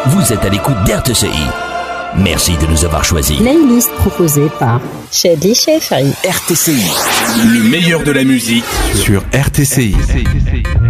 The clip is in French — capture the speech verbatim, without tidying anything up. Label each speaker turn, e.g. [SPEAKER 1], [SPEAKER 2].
[SPEAKER 1] Vous êtes à l'écoute d'R T C I. Merci de nous avoir choisis.
[SPEAKER 2] Playlist proposée par Shady Shefri.
[SPEAKER 1] R T C I.
[SPEAKER 3] Le meilleur de la musique
[SPEAKER 4] sur R T C I.